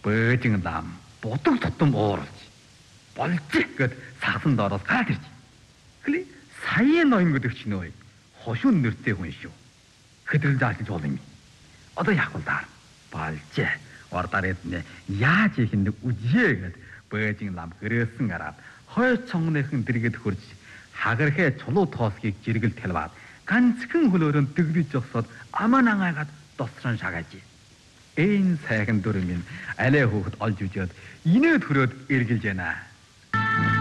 Бөөжин лам будаг тутам ууралж болж гэд сагсан доороос гараад ирж. Хли саяын ноён гэдэг чинь ой хошуун нэртэй хүн шүү. Хэдрэл заалж бол юм. Одоо яах вэ даа? Болж ордаар эднэ яаж их нэг үжээ гэд бөөжин лам гэрээсэн гараад хой цонгоныхан дэргэд хурж хагархээ чулуу тоосгийг жиргэл талваад ганцхан хөлөөрөнд дэгдэж зогсоод аман ангаагаад досрон шагааж. Эйн сайхан дүрмийн алей хөөхд олж үжөөд инээд хүрөөд эргэлж байна.